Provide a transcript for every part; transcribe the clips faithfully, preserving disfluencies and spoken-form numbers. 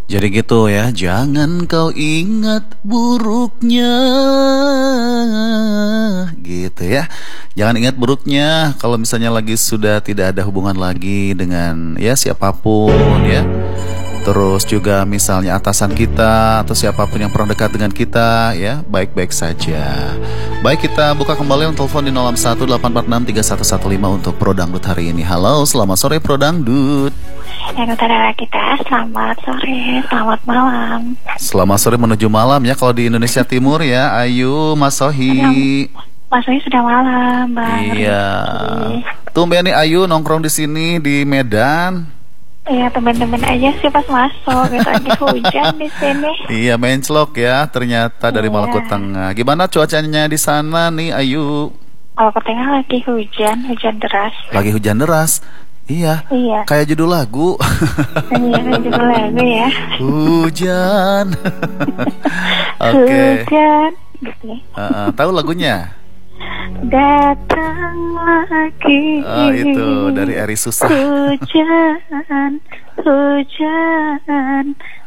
Jadi gitu ya, jangan kau ingat buruknya, gitu ya. Jangan ingat buruknya kalau misalnya lagi sudah tidak ada hubungan lagi dengan ya siapapun ya. Terus juga misalnya atasan kita atau siapapun yang pernah dekat dengan kita ya, baik-baik saja. Baik, kita buka kembali untuk telepon di nol satu delapan empat enam tiga satu satu lima untuk Pro Dangdut hari ini. Halo, selamat sore Pro Dangdut. Dan utara kita, selamat sore, selamat malam. Selamat sore menuju malam ya kalau di Indonesia Timur ya. Ayu, Mas Sohi. Mas Sohi sudah malam, Bang. Iya. Tumben nih Ayu nongkrong di sini di Medan. Iya, temen-temen aja sih pas masuk, gitu lagi hujan di sini. Iya, menclok ya ternyata dari Iya. Maluku Tengah. Gimana cuacanya di sana nih Ayu? Maluku Tengah lagi hujan, hujan deras. Lagi hujan deras. Iya. Iya. Kayak judul lagu. Iya, judul lagu ya. Hujan. Oke. Hujan, gitu ya. Uh, uh, tahu lagunya? Datang lagi. Oh, itu dari Eri Susah. Hujan, hujan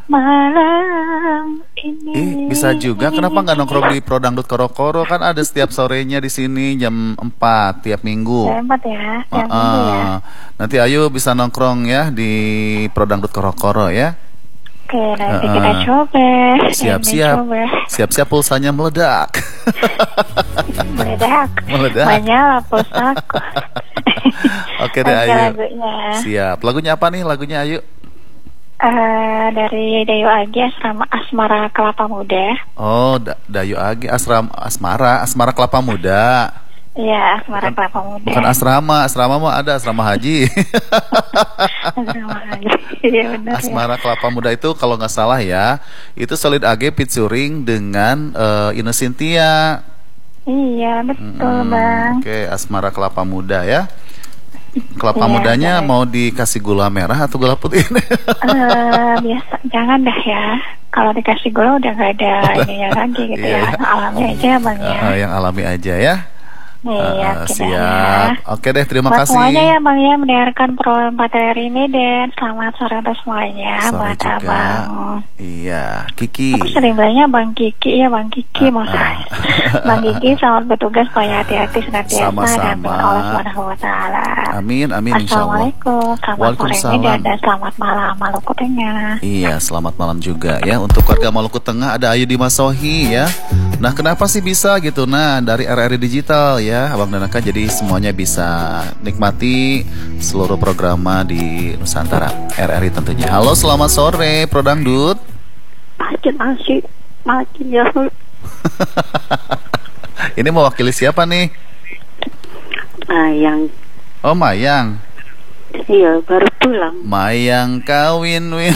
malam ini. Ih, bisa juga. Kenapa nggak nongkrong di Pro Dangdut Koro-Koro? Kan ada setiap sorenya di sini jam empat tiap minggu. Jam empat ya, Uh, jam minggu ya. uh. Nanti Ayu bisa nongkrong ya di Pro Dangdut Koro-Koro ya. Oke, nanti Uh, kita coba. Siap-siap. Nanti coba. Siap-siap pulsanya meledak. Meledak. Meledak. Menyala pulsaku. Oke deh Oke, Ayu. lagunya. Siap. Lagunya apa nih lagunya Ayu? Eh, dari Dayu Agi, Asrama Asmara Kelapa Muda. Oh, da Dayu Agi Asram Asmara, Asmara Kelapa Muda. Iya, Asmara Kelapa Muda. Bukan asrama, asrama mah ada asrama haji. Asrama Agi. Iya benar. Asmara Kelapa Muda itu kalau nggak salah ya, itu Solid A G featuring dengan uh, Ine Cynthia. Iya, betul, Hmm, Bang. Oke, Asmara Kelapa Muda ya. Kelapa Iya, mudanya benar. mau dikasih gula merah atau gula putih? Eh, biasa, jangan dah ya. Kalau dikasih gula udah gak ada ininya lagi gitu Iya, ya. iya. Alami aja, Bang ya. Uh, yang alami aja ya. Uh, Iya, kita siap. ya. Oke deh, terima Buat kasih. semuanya ya Bang ya, mendengarkan program pada hari ini. Dan selamat sore untuk semuanya. Sore Buat juga. Abang. Iya, Kiki. Aku sering bilangnya Bang Kiki ya, Bang Kiki Ah, masa. ah. Bang Kiki selamat bertugas, supaya hati-hati senantiasa Sama-sama. dan Allah Subhanahu wa taala. Amin, amin insyaallah. Assalamualaikum. Selamat sore Waalaikumsalam. Medan dan selamat malam Maluku Tengah. Iya, selamat malam juga ya untuk warga Maluku Tengah. Ada Ayu di Masohi ya. Nah, kenapa sih bisa gitu? Nah, dari R R I Digital ya, Abang dan Aka, jadi semuanya bisa nikmati seluruh programa di Nusantara R R I tentunya. Halo, selamat sore Pro Dangdut. Makin masih makin ya. Ini mewakili siapa nih? Yang Oh, Mayang. iya baru pulang. Mayang kawin win.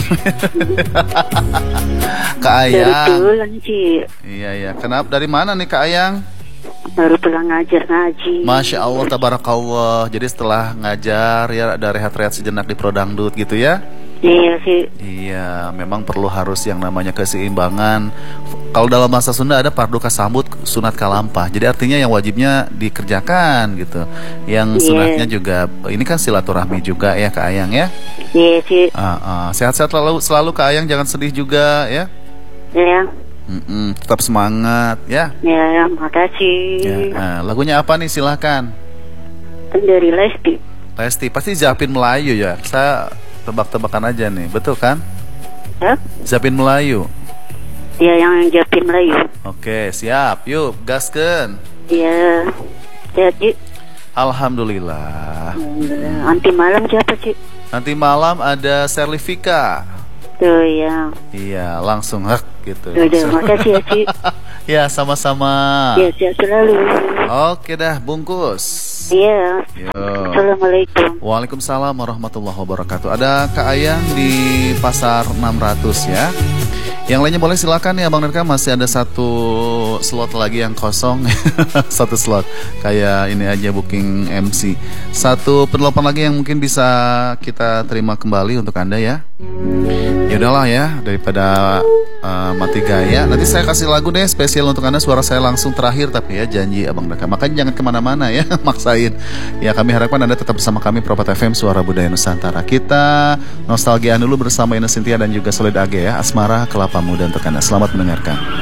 Kak Ayang. pulang Ci. Iya iya. Kenapa dari mana nih Kak Ayang? Baru pulang ngajar ngaji. Masya Allah tabarakallah. Jadi setelah ngajar ya ada rehat-rehat sejenak di Pro Dangdut gitu ya. Iya sih. Iya, memang perlu harus yang namanya keseimbangan. Kalau dalam bahasa Sunda ada pardu kasambut sunat kalampah. Jadi artinya yang wajibnya dikerjakan gitu. Yang Iya. sunatnya juga ini kan silaturahmi juga ya Kak Ayang ya. Iya sih. Ah, ah. Sehat-sehat selalu selalu Kak Ayang, jangan sedih juga ya. Ya. Mm-mm, tetap semangat ya. Ya, makasih. Ya, nah, lagunya apa nih silahkan. Kan dari Lesti. Lesti pasti Zapin Melayu ya. Saya tebak-tebakan aja nih, betul kan? Ya? Zapin Melayu. Dia yang Japin Melayu. Oke, siap. Yuk, gaskeun. Iya. Ya, Ci. Alhamdulillah. Nanti malam siapa, Ci? Nanti malam ada Serlifika. Tuh ya. Iya, langsung hak gitu. Udah, Langsung. makasih ya, Ci. Ya, sama-sama. Ya, sehat selalu. Oke dah, bungkus. Iya. Yo. Assalamualaikum. Waalaikumsalam warahmatullahi wabarakatuh. Ada Kak Ayang di Pasar enam ratus ya. Yang lainnya boleh silakan ya Bang Nerka, masih ada satu slot lagi yang kosong. Satu slot. Kayak ini aja booking M C. Satu penelpon lagi yang mungkin bisa kita terima kembali untuk Anda ya. Ya udahlah ya, daripada uh, mati gaya. Nanti saya kasih lagu deh spesial untuk Anda. Suara saya langsung terakhir, tapi ya janji Abang Daka. Makanya jangan kemana-mana ya, maksain. Ya kami harapkan Anda tetap bersama kami Propat F M, Suara Budaya Nusantara. Kita nostalgia dulu bersama Ines Cynthia dan juga Solid A G ya. Asmara Kelapa Muda untuk Anda. Selamat mendengarkan.